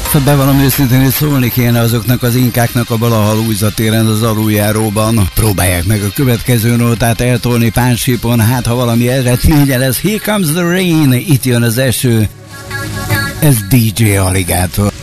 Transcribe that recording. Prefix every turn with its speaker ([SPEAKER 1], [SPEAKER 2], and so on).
[SPEAKER 1] Bevallom őszintén, hogy szólni kéne azoknak az inkáknak a Balahalújza téren az aluljáróban. Próbálják meg a következő nótát eltolni Pánsípon, hát ha valami eredménye lesz. Here comes the rain, itt jön az eső. Ez DJ Alligátor.